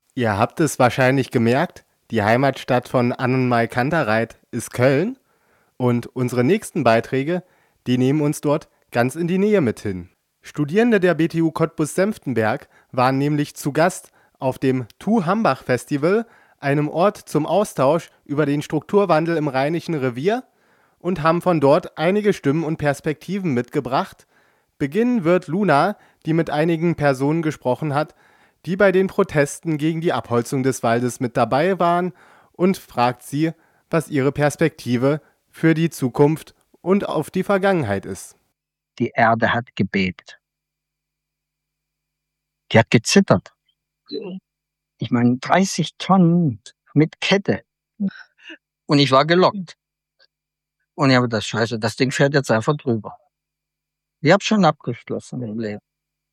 Ihr habt es wahrscheinlich gemerkt, die Heimatstadt von Annenmai Kantereit ist Köln und unsere nächsten Beiträge, die nehmen uns dort ganz in die Nähe mit hin. Studierende der BTU Cottbus-Senftenberg waren nämlich zu Gast auf dem TU Hambach Festival, einem Ort zum Austausch über den Strukturwandel im Rheinischen Revier, und haben von dort einige Stimmen und Perspektiven mitgebracht. Beginnen wird Luna, die mit einigen Personen gesprochen hat, die bei den Protesten gegen die Abholzung des Waldes mit dabei waren, und fragt sie, was ihre Perspektive für die Zukunft und auf die Vergangenheit ist. Die Erde hat gebebt. Die hat gezittert. Ich meine, 30 Tonnen mit Kette. Und ich war gelockt. Und ich habe gedacht, scheiße, das Ding fährt jetzt einfach drüber. Ich habe schon abgeschlossen im Leben.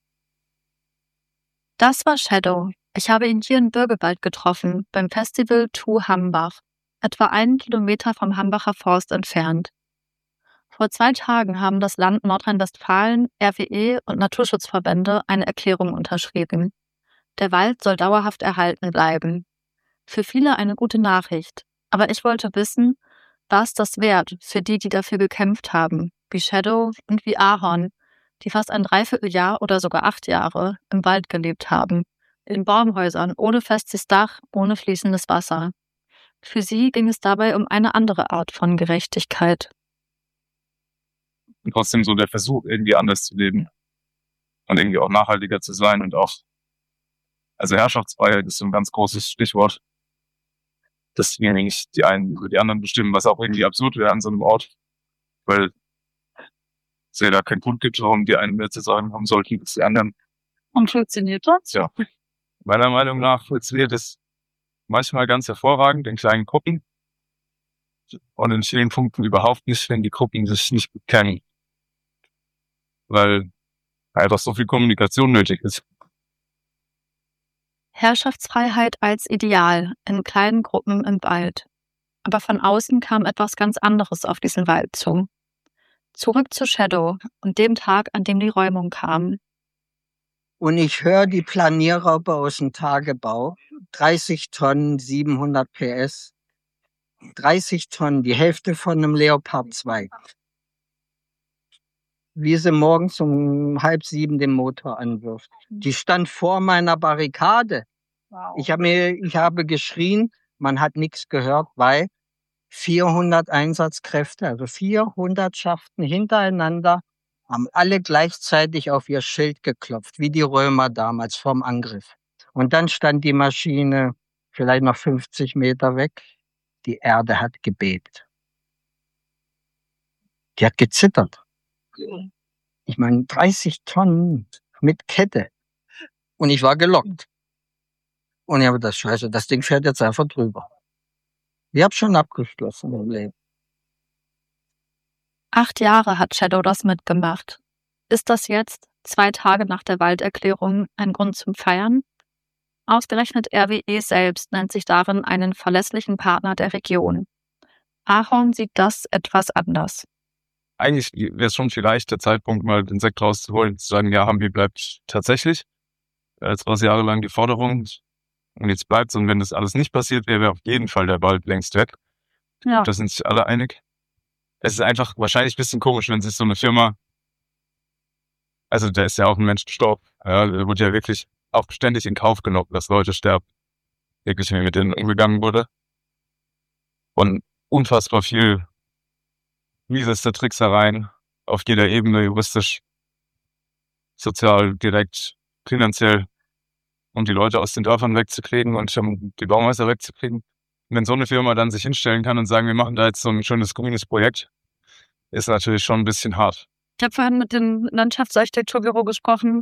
Das war Shadow. Ich habe ihn hier in Bürgewald getroffen, beim Festival TU Hambach, etwa 1 Kilometer vom Hambacher Forst entfernt. Vor 2 Tagen haben das Land Nordrhein-Westfalen, RWE und Naturschutzverbände eine Erklärung unterschrieben. Der Wald soll dauerhaft erhalten bleiben. Für viele eine gute Nachricht. Aber ich wollte wissen, war es das wert für die, die dafür gekämpft haben, wie Shadow und wie Ahorn, die fast ein Dreivierteljahr oder sogar 8 Jahre im Wald gelebt haben, in Baumhäusern, ohne festes Dach, ohne fließendes Wasser. Für sie ging es dabei um eine andere Art von Gerechtigkeit. Und trotzdem so der Versuch, irgendwie anders zu leben und irgendwie auch nachhaltiger zu sein und auch, also Herrschaftsfreiheit ist so ein ganz großes Stichwort, dass wir nicht die einen über die anderen bestimmen, was auch irgendwie absurd wäre an so einem Ort, weil es ja da keinen Grund gibt, warum die einen mehr zu sagen haben sollten als die anderen. Und funktioniert das? Ja, meiner Meinung nach funktioniert es manchmal ganz hervorragend in kleinen Gruppen und in vielen Punkten überhaupt nicht, wenn die Gruppen sich nicht gut kennen, weil einfach so viel Kommunikation nötig ist. Herrschaftsfreiheit als Ideal in kleinen Gruppen im Wald. Aber von außen kam etwas ganz anderes auf diesen Wald zu. Zurück zu Shadow und dem Tag, an dem die Räumung kam. Und ich höre die Planierraupe aus dem Tagebau. 30 Tonnen, 700 PS. 30 Tonnen, die Hälfte von einem Leopard 2. Wie sie morgens um 6:30 den Motor anwirft. Die stand vor meiner Barrikade. Wow. Ich habe geschrien, man hat nichts gehört, weil 400 Einsatzkräfte, also 400 Schaften hintereinander, haben alle gleichzeitig auf ihr Schild geklopft, wie die Römer damals vorm Angriff. Und dann stand die Maschine vielleicht noch 50 Meter weg. Die Erde hat gebebt. Die hat gezittert. Ich meine, 30 Tonnen mit Kette. Und ich war gelockt. Und ich habe gedacht, scheiße, das Ding fährt jetzt einfach drüber. Ich habe schon abgeschlossen im Leben. 8 Jahre hat Shadow das mitgemacht. Ist das jetzt, 2 Tage nach der Walderklärung, ein Grund zum Feiern? Ausgerechnet RWE selbst nennt sich darin einen verlässlichen Partner der Region. Ahorn sieht das etwas anders. Eigentlich wäre es schon vielleicht der Zeitpunkt, mal den Sekt rauszuholen und zu sagen, ja, Hambi bleibt tatsächlich. Jetzt war es jahrelang die Forderung und jetzt bleibt es. Und wenn das alles nicht passiert wäre, wäre auf jeden Fall der Wald längst weg. Ja. Da sind sich alle einig. Es ist einfach wahrscheinlich ein bisschen komisch, wenn sich so eine Firma, also da ist ja auch ein Mensch gestorben, ja, da wurde ja wirklich auch ständig in Kauf genommen, dass Leute sterben, wirklich wie mit denen umgegangen wurde. Und unfassbar viel mieseste Tricksereien auf jeder Ebene, juristisch, sozial, direkt, finanziell, um die Leute aus den Dörfern wegzukriegen und um die Baumhäuser wegzukriegen. Und wenn so eine Firma dann sich hinstellen kann und sagen, wir machen da jetzt so ein schönes grünes Projekt, ist natürlich schon ein bisschen hart. Ich habe vorhin mit dem Landschaftsarchitekturbüro gesprochen.